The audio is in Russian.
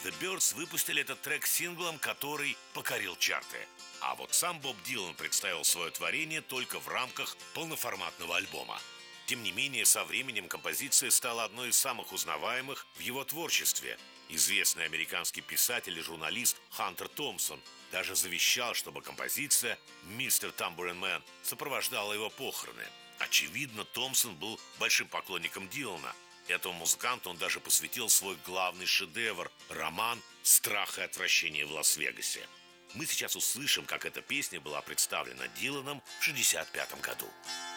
The Byrds выпустили этот трек синглом, который покорил чарты. А вот сам Боб Дилан представил свое творение только в рамках полноформатного альбома. Тем не менее, со временем композиция стала одной из самых узнаваемых в его творчестве. Известный американский писатель и журналист Хантер Томпсон даже завещал, чтобы композиция «Мистер Tambourine Man» сопровождала его похороны. Очевидно, Томпсон был большим поклонником Дилана. Этому музыканту он даже посвятил свой главный шедевр – роман «Страх и отвращение в Лас-Вегасе». Мы сейчас услышим, как эта песня была представлена Диланом в 1965 году.